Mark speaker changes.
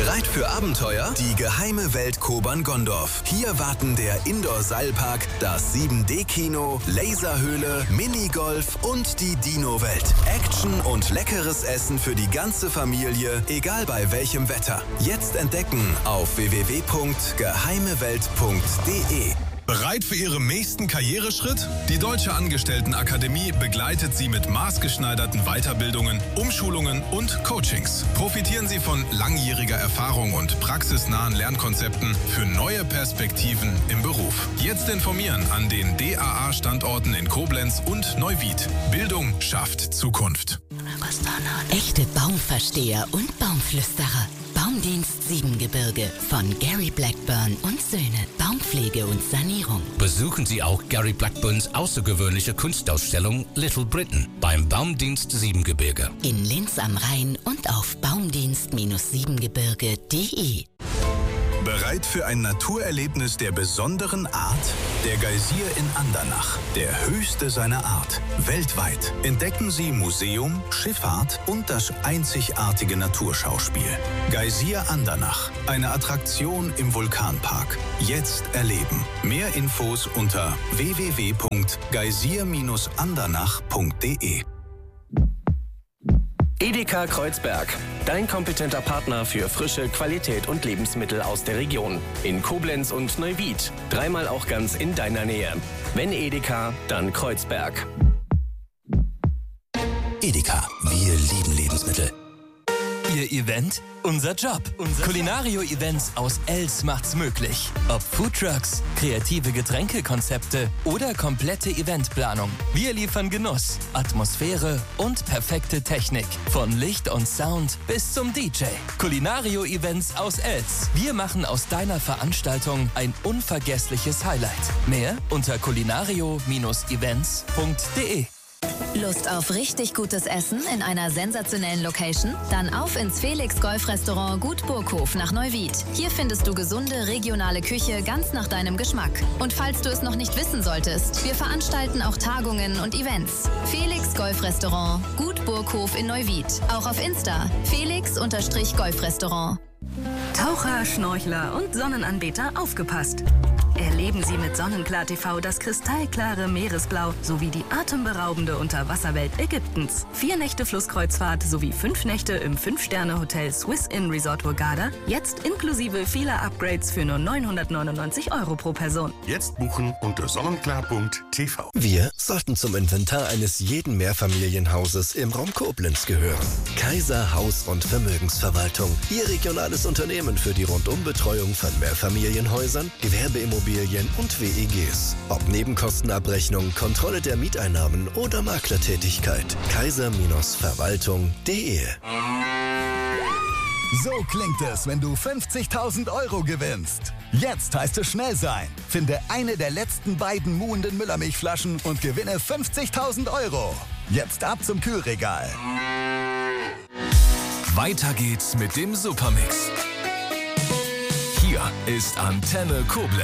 Speaker 1: Bereit für Abenteuer? Die geheime Welt Kobern Gondorf. Hier warten der Indoor-Seilpark, das 7D-Kino, Laserhöhle, Minigolf und die Dino-Welt. Action und leckeres Essen für die ganze Familie, egal bei welchem Wetter. Jetzt entdecken auf www.geheimewelt.de.
Speaker 2: Bereit für Ihren nächsten Karriereschritt? Die Deutsche Angestelltenakademie begleitet Sie mit maßgeschneiderten Weiterbildungen, Umschulungen und Coachings. Profitieren Sie von langjähriger Erfahrung und praxisnahen Lernkonzepten für neue Perspektiven im Beruf. Jetzt informieren an den DAA-Standorten in Koblenz und Neuwied. Bildung schafft Zukunft.
Speaker 3: Echte Baumversteher und Baumflüsterer. Baumdienst Siebengebirge von Gary Blackburn und Söhne. Baumpflege und Sanierung.
Speaker 4: Besuchen Sie auch Gary Blackburns außergewöhnliche Kunstausstellung Little Britain beim Baumdienst Siebengebirge.
Speaker 3: In Linz am Rhein und auf baumdienst-siebengebirge.de.
Speaker 1: Bereit für ein Naturerlebnis der besonderen Art? Der Geysir in Andernach, der höchste seiner Art. Weltweit entdecken Sie Museum, Schifffahrt und das einzigartige Naturschauspiel. Geysir Andernach, eine Attraktion im Vulkanpark. Jetzt erleben. Mehr Infos unter www.geysir-andernach.de.
Speaker 5: Edeka Kreuzberg, dein kompetenter Partner für frische Qualität und Lebensmittel aus der Region. In Koblenz und Neuwied, dreimal auch ganz in deiner Nähe. Wenn Edeka, dann Kreuzberg.
Speaker 1: Edeka, wir lieben Lebensmittel.
Speaker 6: Ihr Event? Unser Job. Culinario Events aus Els macht's möglich. Ob Foodtrucks, kreative Getränkekonzepte oder komplette Eventplanung. Wir liefern Genuss, Atmosphäre und perfekte Technik. Von Licht und Sound bis zum DJ. Culinario Events aus Els. Wir machen aus deiner Veranstaltung ein unvergessliches Highlight. Mehr unter culinario-events.de.
Speaker 7: Lust auf richtig gutes Essen in einer sensationellen Location? Dann auf ins Felix Golf Restaurant Gut Burghof nach Neuwied. Hier findest du gesunde, regionale Küche ganz nach deinem Geschmack. Und falls du es noch nicht wissen solltest, wir veranstalten auch Tagungen und Events. Felix Golf Restaurant Gut Burghof in Neuwied. Auch auf Insta Felix-Golf Restaurant.
Speaker 8: Taucher, Schnorchler und Sonnenanbeter, aufgepasst! Erleben Sie mit Sonnenklar TV das kristallklare Meeresblau sowie die atemberaubende Unterwasserwelt Ägyptens. 4 Nächte Flusskreuzfahrt sowie 5 Nächte im 5-Sterne-Hotel Swiss Inn Resort Hurghada. Jetzt inklusive vieler Upgrades für nur 999 € pro Person.
Speaker 9: Jetzt buchen unter sonnenklar.tv.
Speaker 10: Wir sollten zum Inventar eines jeden Mehrfamilienhauses im Raum Koblenz gehören. Kaiser Haus- und Vermögensverwaltung. Ihr regionales Unternehmen für die Rundumbetreuung von Mehrfamilienhäusern, Gewerbeimmobilien und WEGs. Ob Nebenkostenabrechnung, Kontrolle der Mieteinnahmen oder Maklertätigkeit. Kaiser-Verwaltung.de.
Speaker 11: So klingt es, wenn du 50.000 € gewinnst. Jetzt heißt es schnell sein. Finde eine der letzten beiden muhenden Müllermilchflaschen und gewinne 50.000 €. Jetzt ab zum Kühlregal.
Speaker 2: Weiter geht's mit dem Supermix. Hier ist Antenne Koblenz.